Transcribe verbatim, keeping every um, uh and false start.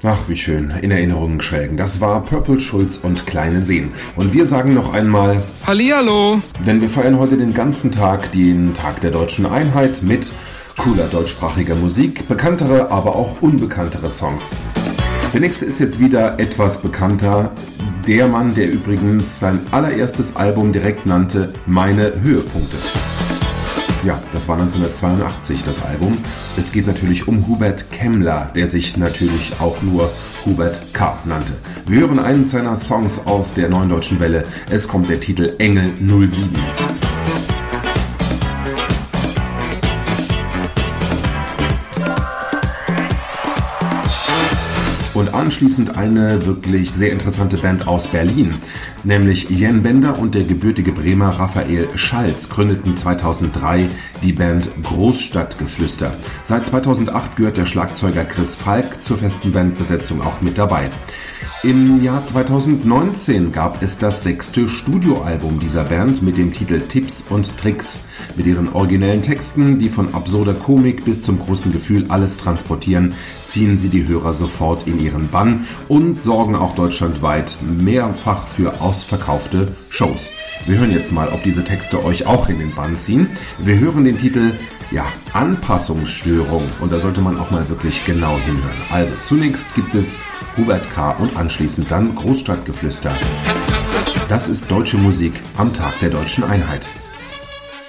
Ach, wie schön, in Erinnerungen schwelgen. Das war Purple Schulz und Kleine Seen. Und wir sagen noch einmal Hallihallo! Denn wir feiern heute den ganzen Tag den Tag der Deutschen Einheit mit cooler deutschsprachiger Musik, bekanntere, aber auch unbekanntere Songs. Der nächste ist jetzt wieder etwas bekannter. Der Mann, der übrigens sein allererstes Album direkt nannte Meine Höhepunkte. Ja, das war neunzehnhundertzweiundachtzig das Album. Es geht natürlich um Hubert Kemmler, der sich natürlich auch nur Hubert K. nannte. Wir hören einen seiner Songs aus der Neuen Deutschen Welle. Es kommt der Titel Engel null sieben. Und anschließend eine wirklich sehr interessante Band aus Berlin, nämlich Jan Bender und der gebürtige Bremer Raphael Schalz gründeten zweitausenddrei die Band Großstadtgeflüster. Seit zweitausendacht gehört der Schlagzeuger Chris Falk zur festen Bandbesetzung auch mit dabei. Im Jahr zweitausendneunzehn gab es das sechste Studioalbum dieser Band mit dem Titel Tipps und Tricks. Mit ihren originellen Texten, die von absurder Komik bis zum großen Gefühl alles transportieren, ziehen sie die Hörer sofort in ihren Bann und sorgen auch deutschlandweit mehrfach für ausverkaufte Shows. Wir hören jetzt mal, ob diese Texte euch auch in den Bann ziehen. Wir hören den Titel ja, Anpassungsstörung und da sollte man auch mal wirklich genau hinhören. Also zunächst gibt es Hubert K. und anschließend dann Großstadtgeflüster. Das ist deutsche Musik am Tag der Deutschen Einheit.